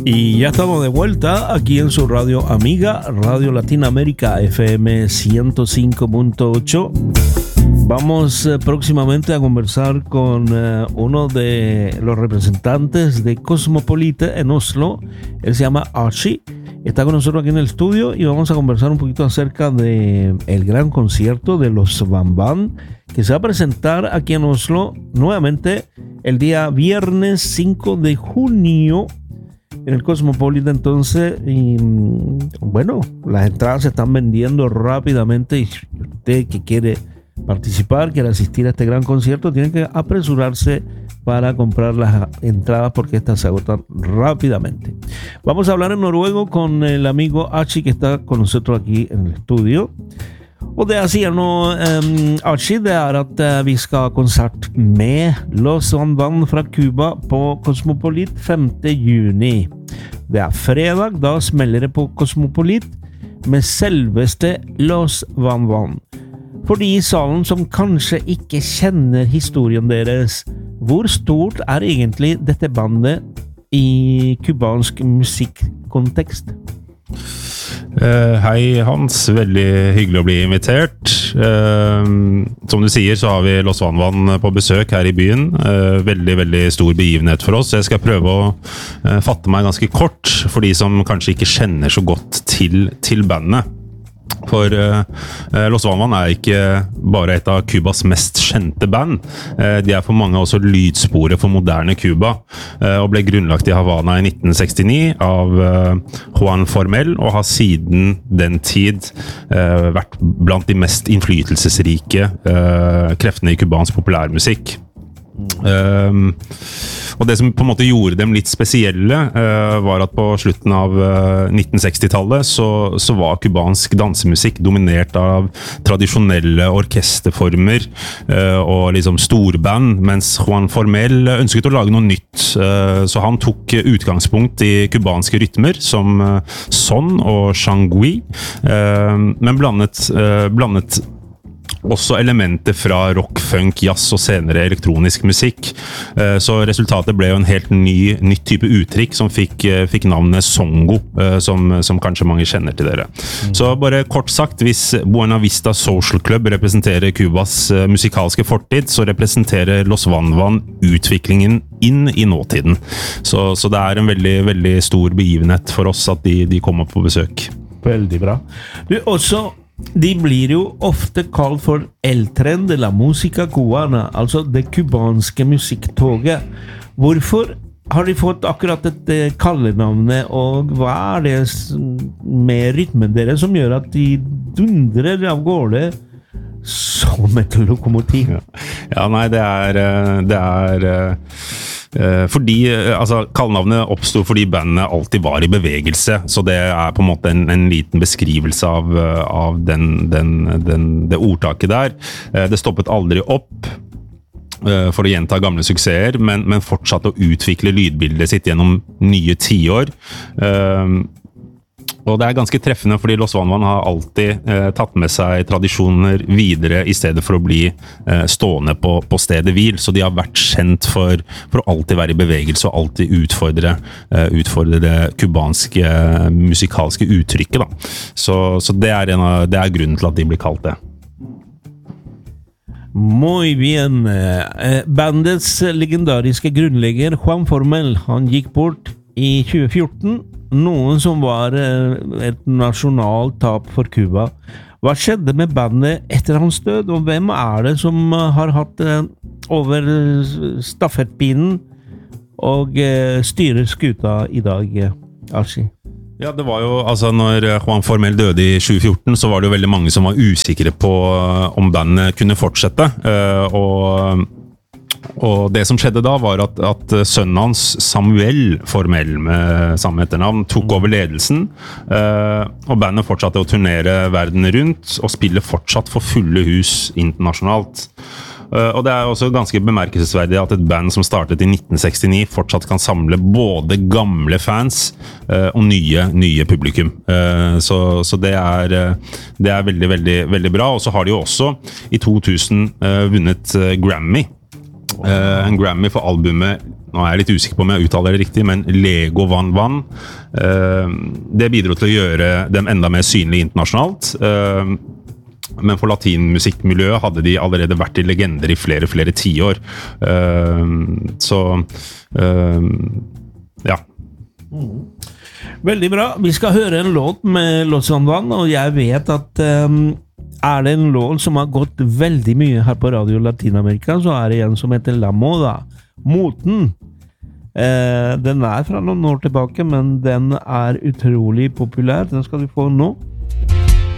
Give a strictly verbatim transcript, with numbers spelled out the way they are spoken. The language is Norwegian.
Y ya estamos de vuelta aquí en su radio amiga, Radio Latinoamérica F M ciento cinco punto ocho. Vamos eh, próximamente a conversar con eh, uno de los representantes de Cosmopolite en Oslo. Él se llama Archie. Está con nosotros aquí en el estudio y vamos a conversar un poquito acerca de el gran concierto de los Van Van que se va a presentar aquí en Oslo nuevamente el día viernes cinco de junio en el Cosmopolitan. Entonces, y, bueno, las entradas se están vendiendo rápidamente y usted que quiere participar, quiere asistir a este gran concierto, tiene que apresurarse para comprar las entradas porque estas se agotan rápidamente. Vamos a hablar en noruego con el amigo Archie que está con nosotros aquí en el estudio. Og det jeg sier nå, um, Archie, det er at uh, vi skal ha konsert med Los Van Van fra Cuba på Cosmopolit femte juni. Det er fredag, da smeller det på Cosmopolit med selveste Los Van Van. For de i salen som kanskje ikke kjenner historien deres, hvor stort er egentlig dette bandet i kubansk musikkontekst? Uh, hei Hans, veldig hyggelig å bli invitert. Uh, som du sier så har vi Los Van Van på besøk her i byen. Uh, veldig, veldig stor begivenhet for oss. Jeg skal prøve å uh, fatte meg ganske kort for de som kanskje ikke kjenner så godt til, til bandet. For uh, Los Van Van er ikke bare et av Cubas mest kjente band. Uh, de er for mange også lydsporet for moderne Cuba, uh, og ble grunnlagt i Havana i nitten sekstini av uh, Juan Formell, og har siden den tid uh, vært blant de mest innflytelsesrike uh, kreftene i kubansk populærmusikk. Um, og det som på en måte gjorde dem litt spesielle uh, var at på slutten av uh, nitten seksti-tallet så, så var kubansk dansemusikk dominert av tradisjonelle orkesterformer uh, og liksom storband, mens Juan Formell ønsket å lage noe nytt, uh, så han tok utgangspunkt i kubanske rytmer som uh, son og shangui, uh, men blandet, uh, blandet også elementer fra rock, funk, jazz og senere elektronisk musikk. Så resultatet ble jo en helt ny, nytt type uttrykk som fikk, fikk navnet Songo, som, som kanskje mange kjenner til dere. Mm. Så bare kort sagt, hvis Buena Vista Social Club representerer Cubas musikalske fortid, så representerer Los Van Van utviklingen inn i nåtiden. Så, så det er en veldig, veldig stor begivenhet for oss at de, de kommer på besøk. Veldig bra. Du, også de blir jo ofte kalt for El Tren de la Música Cubana, altså det kubanske musikktoget. Hvorfor har de fått akkurat dette kallenavnet, og hva er det med rytmen deres som gjør at de dundrer av gårde som et lokomotiv? Ja, ja nei, det er... Det er Uh, fordi, uh, altså, kallenavnet oppstod fordi bandet alltid var i bevegelse, så det er på en måte en, en liten beskrivelse av, uh, av den, den, den, det ordtaket der. Uh, det stoppet aldri opp uh, for å gjenta gamle suksesser, men, men fortsatte å utvikle lydbildet sitt gjennom nye tiår. Uh, Og det er ganske treffende, fordi Los Van Van har alltid eh, tatt med seg tradisjoner videre i stedet for å bli eh, stående på, på stedet hvil. Så de har vært kjent for, for å alltid være i bevegelse og alltid utfordre, eh, utfordre det kubanske eh, musikalske uttrykket. Da. Så, så det, er en av, det er grunnen til at de blir kalt det. Muy bien. Eh, bandets legendariske grunnlegger Juan Formell, han gikk bort i tjue fjorten, noen som var et nasjonalt tap for Cuba. Hva skjedde med bandet etter hans død, og hvem er det som har hatt over stafettpinnen og styrer skuta i dag, Archie? Ja, det var jo, altså når Juan Formell døde i tjue fjorten, så var det jo veldig mange som var usikre på om bandet kunne fortsette, og Og det som skjedde da var at, at sønnen hans, Samuel Formell, med samme etternavn, tok over ledelsen, uh, og bandet fortsatte å turnere verden rundt, og spille fortsatt for fulle hus internasjonalt. Uh, og det er også ganske bemerkelsesverdig at et band som startet i nitten sekstini fortsatt kan samle både gamle fans uh, og nye, nye publikum. Uh, så, så det er, uh, det er veldig, veldig, veldig bra. Og så har de jo også i to tusen uh, vunnet uh, Grammy. Uh, en Grammy for albumet nå er jeg litt usikker på om jeg uttaler det riktig, men Lego Van Van. Uh, det bidro til å gjøre dem enda mer synlige internasjonalt. Uh, men for latinmusikkmiljøet hadde de allerede vært i legender i flere, flere tiår. Uh, så, uh, ja. Veldig bra. Vi skal høre en låt med Los Van Van, og jeg vet at um, er det en låt som har gått veldig mye her på Radio Latinamerika, så er det en som heter La Moda, Moten. Uh, den er fra noen år tilbake, men den er utrolig populær. Den skal du få nå.